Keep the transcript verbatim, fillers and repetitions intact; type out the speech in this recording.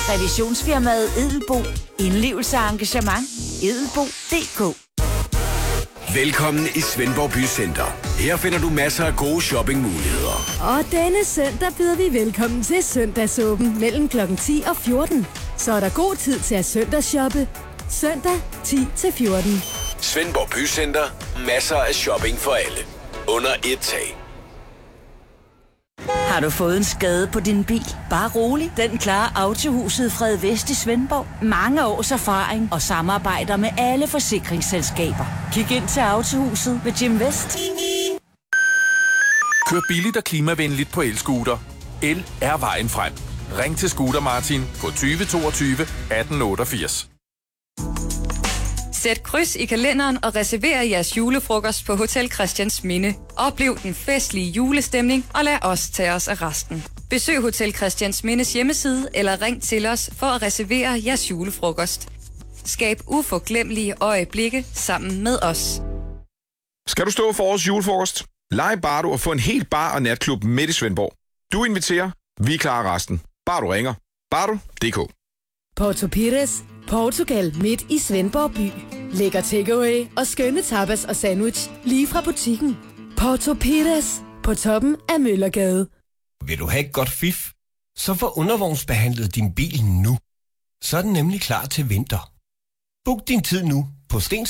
Revisionsfirmaet Edelbo. Indlevelse og engagement. edelbo punktum d k. Velkommen i Svendborg Bycenter. Her finder du masser af gode shoppingmuligheder. Og denne søndag byder vi velkommen til søndagsåben mellem klokken ti og fjorten. Så er der god tid til at søndagsshoppe. Søndag ti til fjorten. Svendborg Bycenter. Masser af shopping for alle. Under et tag. Har du fået en skade på din bil? Bare rolig. Den klarer Autohuset Fred Vest i Svendborg. Mange års erfaring og samarbejder med alle forsikringsselskaber. Kig ind til Autohuset ved Jim Vest. Kør billigt og klimavenligt på elscooter. El er vejen frem. Ring til Scooter Martin på tyve toogtyve atten otteogfirs. Sæt kryds i kalenderen og reserver jeres julefrokost på Hotel Christiansminde. Oplev den festlige julestemning og lad os tage os af resten. Besøg Hotel Christiansmindes hjemmeside eller ring til os for at reservere jeres julefrokost. Skab uforglemmelige øjeblikke sammen med os. Skal du stå for årets julefrokost? Lege Bardo og få en helt bar- og natklub midt i Svendborg. Du inviterer, vi klarer resten. Bare du ringer. bardo punktum d k. Porto Pires, Portugal midt i Svendborg by. Lækker takeaway og skønne tapas og sandwich lige fra butikken. Porto Pires på toppen af Møllergade. Vil du have et godt fif? Så få undervognsbehandlet din bil nu. Så er den nemlig klar til vinter. Book din tid nu på Stens